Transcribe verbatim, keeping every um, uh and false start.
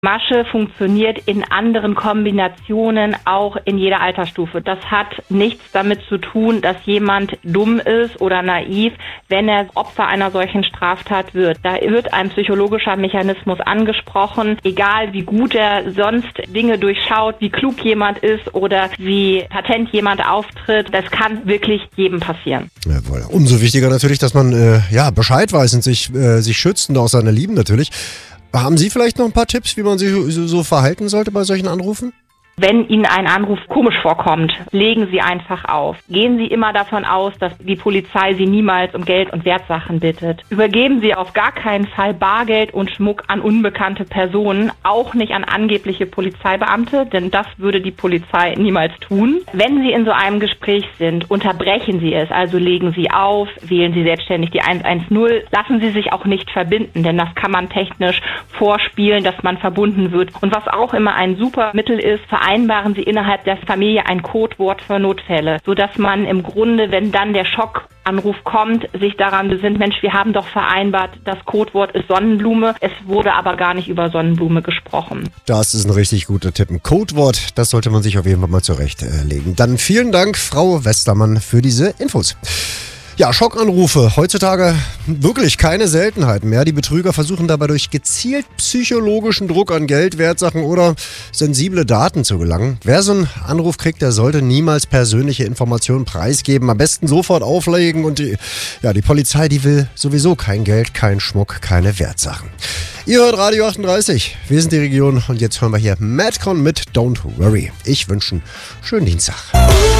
Masche funktioniert in anderen Kombinationen auch in jeder Altersstufe. Das hat nichts damit zu tun, dass jemand dumm ist oder naiv, wenn er Opfer einer solchen Straftat wird. Da wird ein psychologischer Mechanismus angesprochen, egal wie gut er sonst Dinge durchschaut, wie klug jemand ist oder wie patent jemand auftritt. Das kann wirklich jedem passieren. Jawohl. Umso wichtiger natürlich, dass man äh, ja Bescheid weiß und sich, äh, sich schützt und auch seine Lieben natürlich. Haben Sie vielleicht noch ein paar Tipps, wie man sich so, so verhalten sollte bei solchen Anrufen? Wenn Ihnen ein Anruf komisch vorkommt, legen Sie einfach auf. Gehen Sie immer davon aus, dass die Polizei Sie niemals um Geld und Wertsachen bittet. Übergeben Sie auf gar keinen Fall Bargeld und Schmuck an unbekannte Personen, auch nicht an angebliche Polizeibeamte, denn das würde die Polizei niemals tun. Wenn Sie in so einem Gespräch sind, unterbrechen Sie es, also legen Sie auf, wählen Sie selbstständig die eins eins null, lassen Sie sich auch nicht verbinden, denn das kann man technisch vorspielen, dass man verbunden wird. Und was auch immer ein super Mittel ist, vereinbaren Sie innerhalb der Familie ein Codewort für Notfälle, sodass man im Grunde, wenn dann der Schockanruf kommt, sich daran besinnt, Mensch, wir haben doch vereinbart, das Codewort ist Sonnenblume, es wurde aber gar nicht über Sonnenblume gesprochen. Das ist ein richtig guter Tipp. Ein Codewort, das sollte man sich auf jeden Fall mal zurechtlegen. Dann vielen Dank, Frau Westermann, für diese Infos. Ja, Schockanrufe. Heutzutage wirklich keine Seltenheit mehr. Die Betrüger versuchen dabei durch gezielt psychologischen Druck an Geld, Wertsachen oder sensible Daten zu gelangen. Wer so einen Anruf kriegt, der sollte niemals persönliche Informationen preisgeben. Am besten sofort auflegen und die, ja, die Polizei, die will sowieso kein Geld, kein Schmuck, keine Wertsachen. Ihr hört Radio achtunddreißig. Wir sind die Region und jetzt hören wir hier Madcon mit Don't Worry. Ich wünsche einen schönen Dienstag.